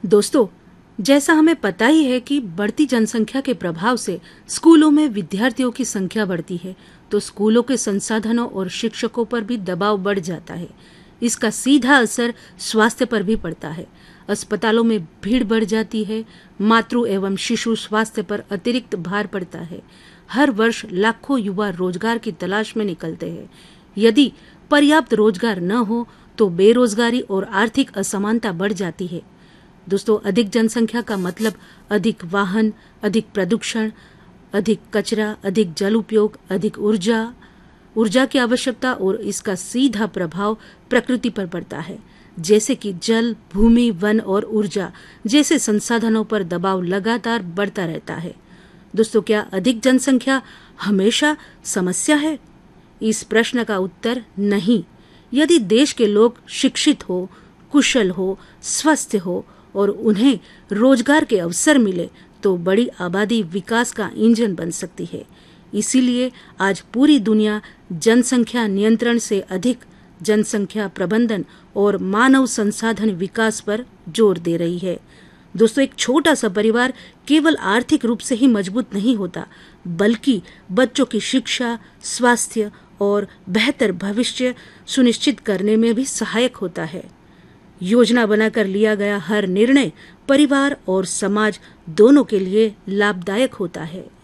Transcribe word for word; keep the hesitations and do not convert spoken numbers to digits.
दोस्तों, जैसा हमें पता ही है कि बढ़ती जनसंख्या के प्रभाव से स्कूलों में विद्यार्थियों की संख्या बढ़ती है, तो स्कूलों के संसाधनों और शिक्षकों पर भी दबाव बढ़ जाता है। इसका सीधा असर स्वास्थ्य पर भी पड़ता है। अस्पतालों में भीड़ बढ़ जाती है, मातृ एवं शिशु स्वास्थ्य पर अतिरिक्त भार पड़ता है। हर वर्ष लाखों युवा रोजगार की तलाश में निकलते हैं। यदि पर्याप्त रोजगार न हो तो बेरोजगारी और आर्थिक असमानता बढ़ जाती है। दोस्तों, अधिक जनसंख्या का मतलब अधिक वाहन, अधिक प्रदूषण, अधिक कचरा, अधिक जल उपयोग, अधिक ऊर्जा ऊर्जा की आवश्यकता और इसका सीधा प्रभाव प्रकृति पर पड़ता है, जैसे कि जल, भूमि, वन और ऊर्जा जैसे संसाधनों पर दबाव लगातार बढ़ता रहता है। दोस्तों, क्या अधिक जनसंख्या हमेशा समस्या है? इस प्रश्न का उत्तर नहीं। यदि देश के लोग शिक्षित हो, कुशल हो, स्वस्थ हो और उन्हें रोजगार के अवसर मिले तो बड़ी आबादी विकास का इंजन बन सकती है। इसीलिए आज पूरी दुनिया जनसंख्या नियंत्रण से अधिक जनसंख्या प्रबंधन और मानव संसाधन विकास पर जोर दे रही है। दोस्तों, एक छोटा सा परिवार केवल आर्थिक रूप से ही मजबूत नहीं होता, बल्कि बच्चों की शिक्षा, स्वास्थ्य और बेहतर भविष्य सुनिश्चित करने में भी सहायक होता है। योजना बनाकर लिया गया हर निर्णय परिवार और समाज दोनों के लिए लाभदायक होता है।